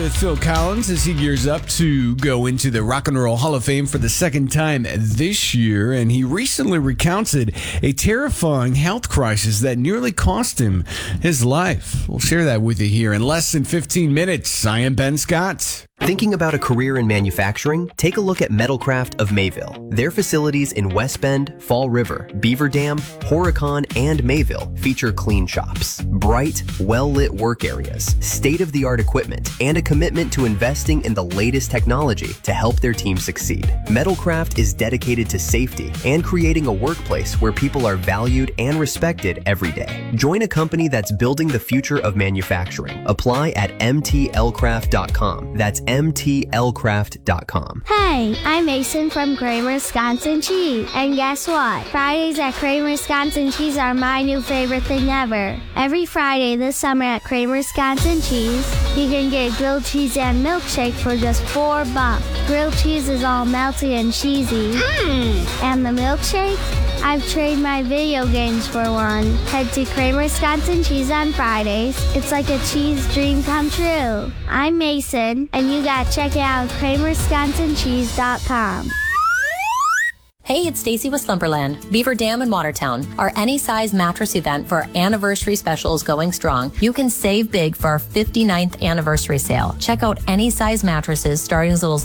with Phil Collins as he gears up to go into the Rock and Roll Hall of Fame for the second time this year. And he recently recounted a terrifying health crisis that nearly cost him his life. We'll share that with you here in less than 15 minutes. I am Ben Scott. Thinking about a career in manufacturing? Take a look at Metalcraft of Mayville. Their facilities in West Bend, Fall River, Beaver Dam, Horicon, and Mayville feature clean shops, bright, well-lit work areas, state-of-the-art equipment, and a commitment to investing in the latest technology to help their team succeed. Metalcraft is dedicated to safety and creating a workplace where people are valued and respected every day. Join a company that's building the future of manufacturing. Apply at mtlcraft.com. That's mtlcraft.com. Hey, I'm Mason from Kramer Wisconsin Cheese. And guess what? Fridays at Kramer Wisconsin Cheese are my new favorite thing ever. Every Friday this summer at Kramer Wisconsin Cheese, you can get grilled cheese and milkshake for just $4. Grilled cheese is all melty and cheesy. And the milkshake? I've traded my video games for one. Head to Kramer Wisconsin Cheese on Fridays. It's like a cheese dream come true. I'm Mason, and you gotta check it out at KramerWisconsinCheese.com. Hey, it's Stacy with Slumberland, Beaver Dam in Watertown. Our Any Size Mattress event for our anniversary special is going strong. You can save big for our 59th anniversary sale. Check out Any Size Mattresses starting as little as